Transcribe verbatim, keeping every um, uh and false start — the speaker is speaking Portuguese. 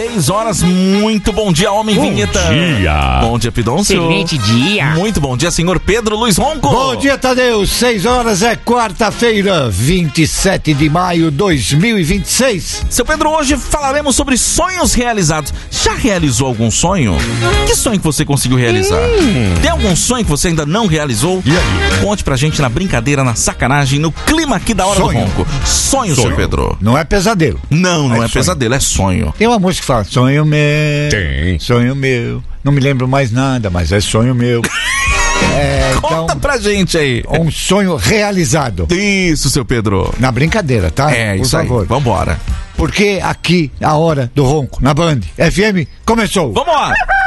seis horas, muito bom dia, homem bom vinheta. Bom dia. Bom dia, Pidoncio. Excelente dia. Muito bom dia, senhor Pedro Luiz Ronco. Bom dia, Tadeu. seis horas é quarta-feira, vinte e sete de maio de dois mil e vinte e seis. Seu Pedro, hoje falaremos sobre sonhos realizados. Já realizou algum sonho? Que sonho que você conseguiu realizar? Hum. Tem algum sonho que você ainda não realizou? E aí? Conte pra gente na brincadeira, na sacanagem, no clima aqui da hora sonho. do Ronco. Sonho, sonho, seu Pedro. Não é pesadelo. Não, não é, é sonho. pesadelo, é sonho. Tem uma música que fala, sonho meu, Tem. sonho meu. Não me lembro mais nada, mas é sonho meu. É, Conta então, pra gente aí. Um sonho realizado. Isso, seu Pedro. Na brincadeira, tá? É, Por isso favor. aí. Vambora. Porque aqui, a hora do Ronco, na Band F M, começou. Vambora.